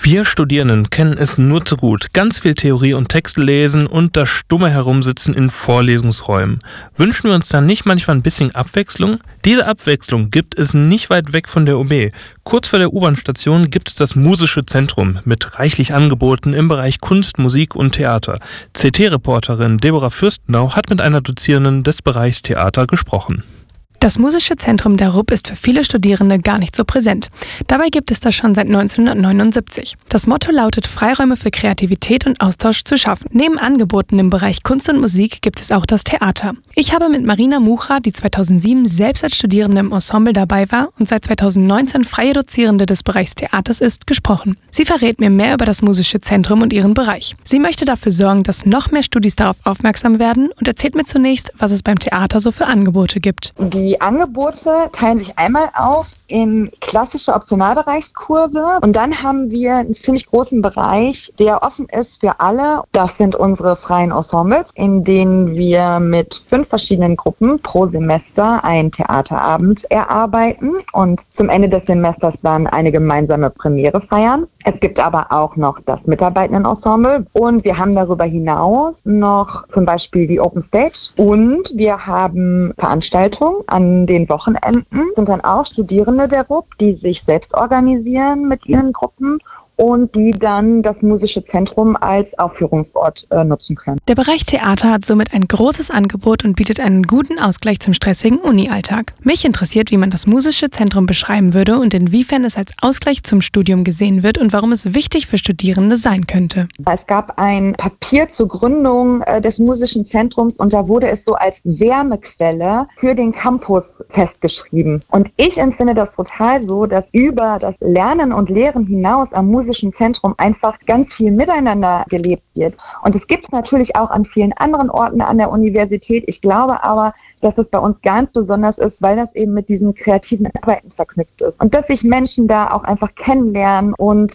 Wir Studierenden kennen es nur zu gut. Ganz viel Theorie und Texte lesen und das stumme Herumsitzen in Vorlesungsräumen. Wünschen wir uns dann nicht manchmal ein bisschen Abwechslung? Diese Abwechslung gibt es nicht weit weg von der UB. Kurz vor der U-Bahn-Station gibt es das Musische Zentrum mit reichlich Angeboten im Bereich Kunst, Musik und Theater. CT-Reporterin Deborah Fürstenau hat mit einer Dozierenden des Bereichs Theater gesprochen. Das Musische Zentrum der RUB ist für viele Studierende gar nicht so präsent. Dabei gibt es das schon seit 1979. Das Motto lautet, Freiräume für Kreativität und Austausch zu schaffen. Neben Angeboten im Bereich Kunst und Musik gibt es auch das Theater. Ich habe mit Marina Mucha, die 2007 selbst als Studierende im Ensemble dabei war und seit 2019 freie Dozierende des Bereichs Theaters ist, gesprochen. Sie verrät mir mehr über das Musische Zentrum und ihren Bereich. Sie möchte dafür sorgen, dass noch mehr Studis darauf aufmerksam werden und erzählt mir zunächst, was es beim Theater so für Angebote gibt. Die Angebote teilen sich einmal auf in klassische Optionalbereichskurse und dann haben wir einen ziemlich großen Bereich, der offen ist für alle. Das sind unsere freien Ensembles, in denen wir mit 5 verschiedenen Gruppen pro Semester einen Theaterabend erarbeiten und zum Ende des Semesters dann eine gemeinsame Premiere feiern. Es gibt aber auch noch das Mitarbeitendenensemble und wir haben darüber hinaus noch zum Beispiel die Open Stage und wir haben Veranstaltungen an den Wochenenden, sind dann auch Studierende der RUB, die sich selbst organisieren mit ihren Gruppen und die dann das Musische Zentrum als Aufführungsort nutzen können. Der Bereich Theater hat somit ein großes Angebot und bietet einen guten Ausgleich zum stressigen Uni-Alltag. Mich interessiert, wie man das Musische Zentrum beschreiben würde und inwiefern es als Ausgleich zum Studium gesehen wird und warum es wichtig für Studierende sein könnte. Es gab ein Papier zur Gründung des Musischen Zentrums und da wurde es so als Wärmequelle für den Campus festgeschrieben. Und ich empfinde das total so, dass über das Lernen und Lehren hinaus am Musischen Zentrum einfach ganz viel miteinander gelebt wird. Und es gibt es natürlich auch an vielen anderen Orten an der Universität. Ich glaube aber, dass es bei uns ganz besonders ist, weil das eben mit diesem kreativen Arbeiten verknüpft ist. Und dass sich Menschen da auch einfach kennenlernen und